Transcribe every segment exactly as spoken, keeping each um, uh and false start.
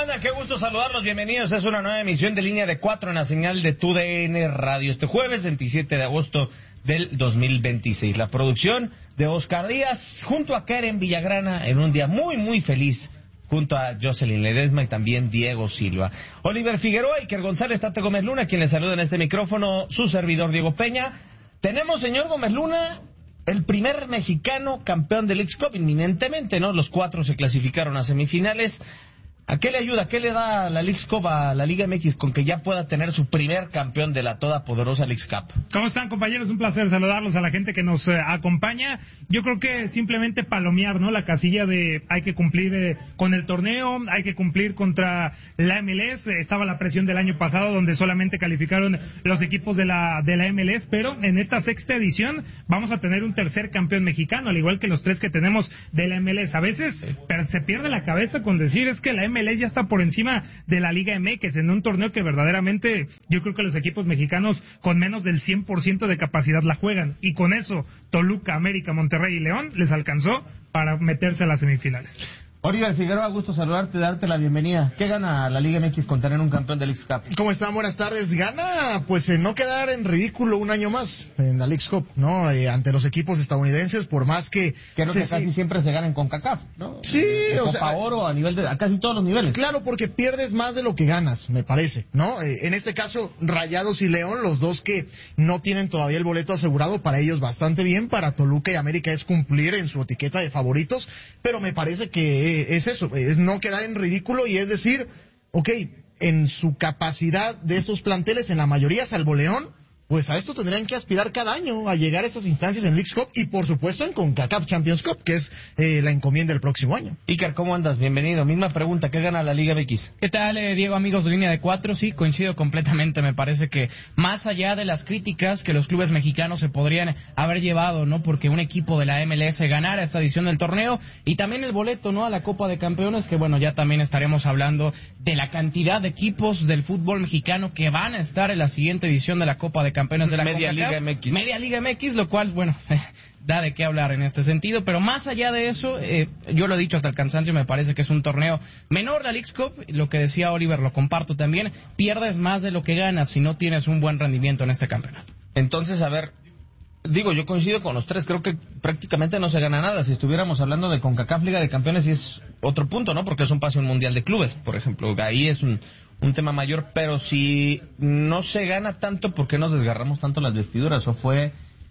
andan? Qué gusto saludarlos, bienvenidos. Es una nueva emisión de Línea de Cuatro en la señal de Tu D N Radio. Este jueves veintisiete de agosto del dos mil veintiséis. La producción de Oscar Díaz junto a Karen Villagrana en un día muy, muy feliz, junto a Jocelyn Ledesma y también Diego Silva. Oliver Figueroa, Iker González, Tate Gómez Luna, quien les saluda en este micrófono, su servidor Diego Peña. Tenemos, señor Gómez Luna, el primer mexicano campeón del Leagues Cup, inminentemente, ¿no? Los cuatro se clasificaron a semifinales. ¿A qué le ayuda, a qué le da la Leagues Cup a la Liga M X con que ya pueda tener su primer campeón de la todopoderosa Leagues Cup? ¿Cómo están, compañeros? Un placer saludarlos, a la gente que nos eh, acompaña. Yo creo que simplemente palomear, ¿no? La casilla de hay que cumplir eh, con el torneo, hay que cumplir contra la M L S. Estaba la presión del año pasado donde solamente calificaron los equipos de la de la M L S, pero en esta sexta edición vamos a tener un tercer campeón mexicano, al igual que los tres que tenemos de la M L S. A veces se pierde la cabeza con decir es que la M L S ya está por encima de la Liga M X en un torneo que verdaderamente yo creo que los equipos mexicanos con menos del cien por ciento de capacidad la juegan, y con eso Toluca, América, Monterrey y León les alcanzó para meterse a las semifinales. Oliver Figueroa, gusto saludarte, darte la bienvenida. ¿Qué gana la Liga M X con tener un campeón de Leagues Cup? ¿Cómo están? Buenas tardes. Gana, pues, eh, no quedar en ridículo un año más en la Leagues Cup, ¿no? Eh, ante los equipos estadounidenses, por más que... Creo se, que casi sí, siempre se ganan con CONCACAF, ¿no? Sí, de o Copa sea... Oro a nivel de... a casi todos los niveles. Claro, porque pierdes más de lo que ganas, me parece, ¿no? Eh, en este caso, Rayados y León, los dos que no tienen todavía el boleto asegurado, para ellos bastante bien, para Toluca y América es cumplir en su etiqueta de favoritos, pero me parece que eh, es eso, es no quedar en ridículo y es decir, ok, en su capacidad de estos planteles, en la mayoría, salvo León, pues a esto tendrían que aspirar cada año, a llegar a estas instancias en Leagues Cup y por supuesto en CONCACAF Champions Cup, que es eh, la encomienda del próximo año. Iker, ¿cómo andas? Bienvenido. Misma pregunta, ¿qué gana la Liga M X? ¿Qué tal, eh, Diego, amigos de Línea de Cuatro? Sí, coincido completamente. Me parece que más allá de las críticas que los clubes mexicanos se podrían haber llevado, ¿no? Porque un equipo de la M L S ganara esta edición del torneo y también el boleto, ¿no? A la Copa de Campeones, que bueno, ya también estaremos hablando de la cantidad de equipos del fútbol mexicano que van a estar en la siguiente edición de la Copa de Campeones de la Media CONCACAF. Liga M X. Media Liga M X, lo cual, bueno, da de qué hablar en este sentido, pero más allá de eso, eh, yo lo he dicho hasta el cansancio, me parece que es un torneo menor la Leagues Cup, lo que decía Oliver lo comparto también, pierdes más de lo que ganas si no tienes un buen rendimiento en este campeonato. Entonces, a ver, digo, yo coincido con los tres, creo que prácticamente no se gana nada. Si estuviéramos hablando de CONCACAF Liga de Campeones, y es otro punto, ¿no? Porque es un pase a un Mundial de Clubes, por ejemplo, ahí es un, un tema mayor, pero si no se gana tanto, ¿por qué nos desgarramos tanto las vestiduras? ¿O fue...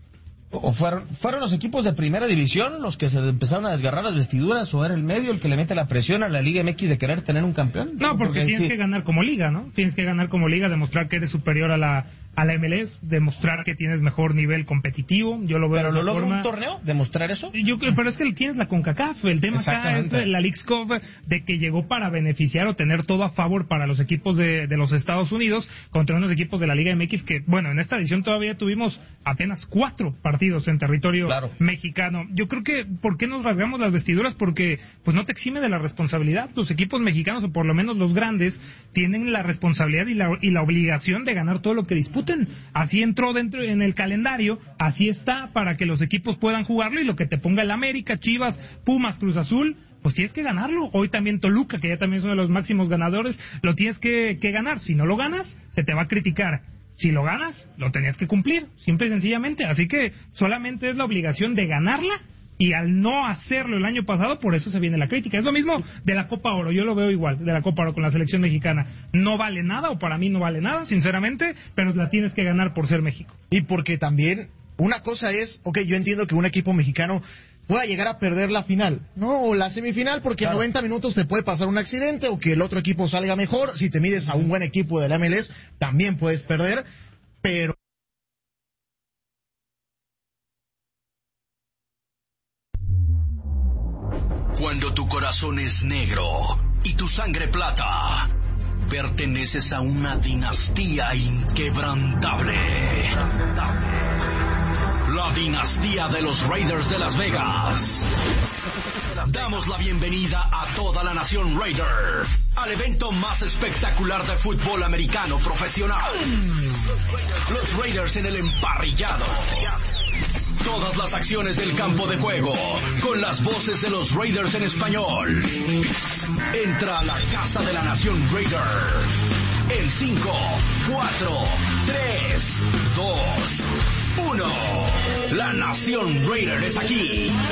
¿O fueron, fueron los equipos de primera división los que se empezaron a desgarrar las vestiduras, o era el medio el que le mete la presión a la Liga M X de querer tener un campeón? No, porque, porque tienes sí. que ganar como liga, ¿no? Tienes que ganar como liga, demostrar que eres superior a la a la M L S, demostrar que tienes mejor nivel competitivo. Yo lo veo. ¿Pero de lo logra forma... un torneo? ¿Demostrar eso? Yo, pero es que tienes la CONCACAF. El tema acá es de la Leagues Cup, de que llegó para beneficiar o tener todo a favor para los equipos de, de los Estados Unidos contra unos equipos de la Liga M X que, bueno, en esta edición todavía tuvimos apenas cuatro partidos en territorio claro. mexicano. Yo creo que, ¿por qué nos rasgamos las vestiduras? Porque pues no te exime de la responsabilidad. Los equipos mexicanos, o por lo menos los grandes, tienen la responsabilidad y la, y la obligación de ganar todo lo que disputen. Así entró dentro en el calendario, así está, para que los equipos puedan jugarlo, y lo que te ponga el América, Chivas, Pumas, Cruz Azul, pues tienes que ganarlo. Hoy también Toluca, que ya también es uno de los máximos ganadores, lo tienes que, que ganar. Si no lo ganas, se te va a criticar. Si lo ganas, lo tenías que cumplir, simple y sencillamente. Así que solamente es la obligación de ganarla, y al no hacerlo el año pasado, por eso se viene la crítica. Es lo mismo de la Copa Oro, yo lo veo igual, de la Copa Oro con la selección mexicana. No vale nada, o para mí no vale nada, sinceramente, pero la tienes que ganar por ser México. Y porque también, una cosa es, ok, yo entiendo que un equipo mexicano pueda llegar a perder la final, ¿no? O la semifinal, porque claro. en noventa minutos te puede pasar un accidente, o que el otro equipo salga mejor. Si te mides a un buen equipo de la M L S, también puedes perder, pero... Cuando tu corazón es negro y tu sangre plata, perteneces a una dinastía inquebrantable. La dinastía de los Raiders de Las Vegas. Damos la bienvenida a toda la nación Raider al evento más espectacular de fútbol americano profesional. Los Raiders en el emparrillado. todas las acciones del campo de juego, con las voces de los Raiders en español. Entra a la Casa de la Nación Raider. En cinco, cuatro, tres, dos, uno. La Nación Raider es aquí.